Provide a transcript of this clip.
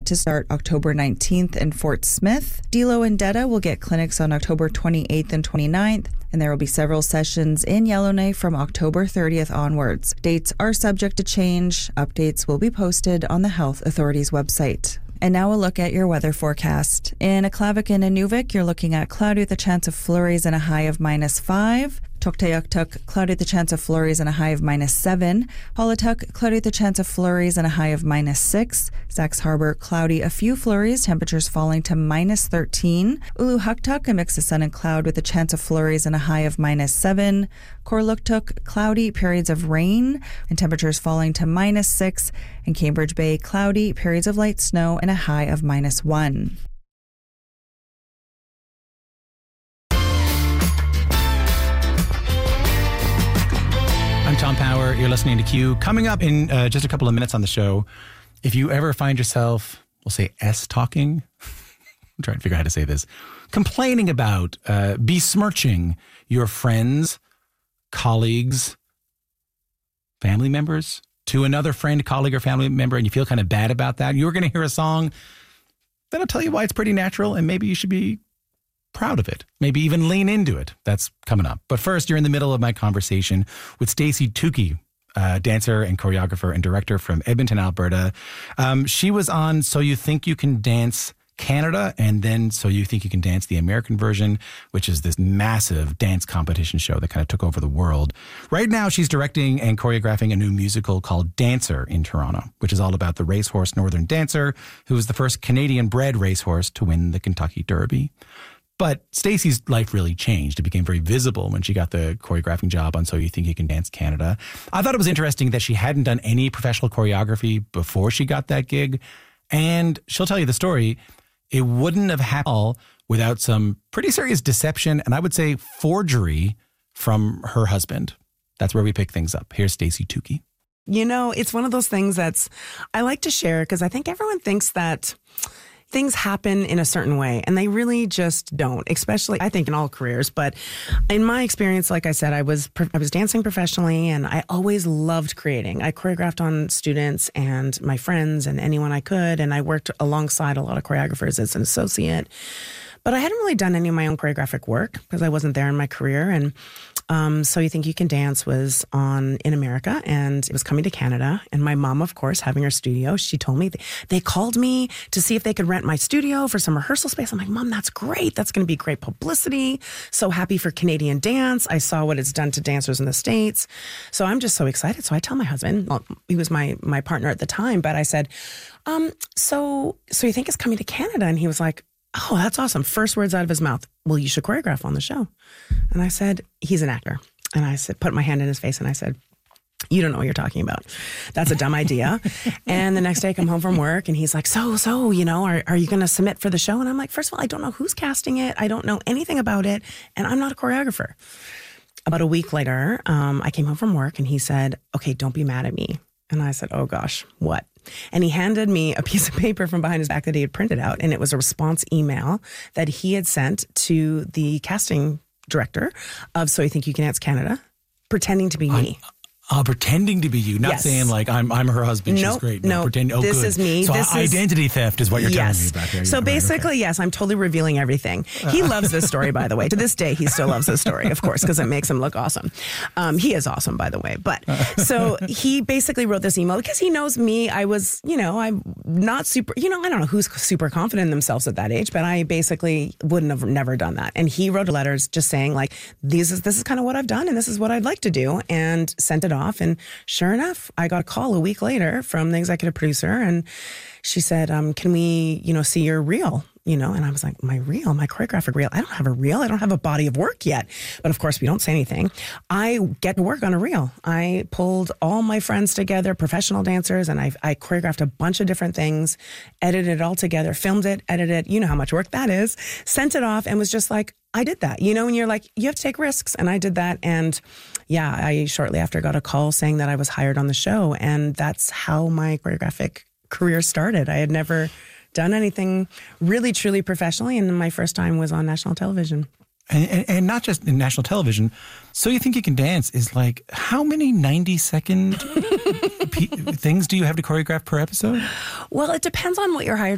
to start October 19th in Fort Smith. Dilo and Detta will get clinics on October 28th and 29th, and there will be several sessions in Yellowknife from October 30th onwards. Dates are subject to change. Updates will be posted on the Health Authority's website. And now a look at your weather forecast. In Aklavik and Inuvik, you're looking at cloudy with a chance of flurries and a high of -5. Tuktoyaktuk, cloudy with a chance of flurries and a high of -7. Pawletuck, cloudy with a chance of flurries and a high of -6. Sax Harbor, cloudy, a few flurries, temperatures falling to -13. Uluhuktuk, a mix of sun and cloud with a chance of flurries and a high of -7. Korluktuk, cloudy, periods of rain and temperatures falling to -6. And Cambridge Bay, cloudy, periods of light snow and a high of -1. I'm Tom Power. You're listening to Q. Coming up in just a couple of minutes on the show, if you ever find yourself, we'll say S-talking, I'm trying to figure out how to say this, complaining about, besmirching your friends, colleagues, family members to another friend, colleague, or family member, and you feel kind of bad about that, you're going to hear a song that'll tell you why it's pretty natural, and maybe you should be proud of it. Maybe even lean into it. That's coming up. But first, you're in the middle of my conversation with Stacey Tukey, dancer and choreographer and director from Edmonton, Alberta. She was on So You Think You Can Dance Canada, and then So You Think You Can Dance the American version, which is this massive dance competition show that kind of took over the world. Right now, she's directing and choreographing a new musical called Dancer in Toronto, which is all about the racehorse Northern Dancer, who was the first Canadian-bred racehorse to win the Kentucky Derby. But Stacey's life really changed. It became very visible when she got the choreographing job on So You Think You Can Dance Canada. I thought it was interesting that she hadn't done any professional choreography before she got that gig. And she'll tell you the story. It wouldn't have happened without some pretty serious deception and I would say forgery from her husband. That's where we pick things up. Here's Stacey Tukey. You know, it's one of those things I like to share because I think everyone thinks that things happen in a certain way, and they really just don't, especially, I think, in all careers. But in my experience, like I said, I was dancing professionally, and I always loved creating. I choreographed on students and my friends and anyone I could, and I worked alongside a lot of choreographers as an associate. But I hadn't really done any of my own choreographic work because I wasn't there in my career. And So You Think You Can Dance was on in America, and it was coming to Canada. And my mom, of course, having her studio, she told me, they called me to see if they could rent my studio for some rehearsal space. I'm like, Mom, that's great. That's going to be great publicity. So happy for Canadian dance. I saw what it's done to dancers in the States. So I'm just so excited. So I tell my husband, well, he was my partner at the time, but I said, so you think it's coming to Canada? And he was like, oh, that's awesome. First words out of his mouth, well, you should choreograph on the show. And I said, he's an actor. And I said, put my hand in his face and I said, you don't know what you're talking about. That's a dumb idea. And the next day I come home from work and he's like, so, you know, are you going to submit for the show? And I'm like, first of all, I don't know who's casting it. I don't know anything about it. And I'm not a choreographer. About a week later, I came home from work and he said, okay, don't be mad at me. And I said, oh gosh, what? And he handed me a piece of paper from behind his back that he had printed out. And it was a response email that he had sent to the casting director of So You Think You Can Dance Canada, pretending to be me. Pretending to be you, not saying like I'm her husband. She's great. No, this is me. So identity theft is what you're telling me about here. So basically, yes, I'm totally revealing everything. He loves this story, by the way. To this day, he still loves this story, of course, because it makes him look awesome. He is awesome, by the way. But so he basically wrote this email because he knows me. I was, I'm not super, I don't know who's super confident in themselves at that age, but I basically wouldn't have never done that. And he wrote letters just saying like, this is kind of what I've done and this is what I'd like to do, and sent it off. And sure enough, I got a call a week later from the executive producer, and she said, can we, see your reel? And I was like, my choreographic reel? I don't have a reel. I don't have a body of work yet. But of course, we don't say anything. I get to work on a reel. I pulled all my friends together, professional dancers, and I choreographed a bunch of different things, edited it all together, filmed it, edited it. You know how much work that is. Sent it off and was just like, I did that. And you're like, you have to take risks. And I did that. And yeah, I shortly after got a call saying that I was hired on the show. And that's how my choreographic career started. I had never done anything really, truly professionally. And my first time was on national television. And not just in national television. So You Think You Can Dance is like, how many 90-second things do you have to choreograph per episode? Well, it depends on what you're hired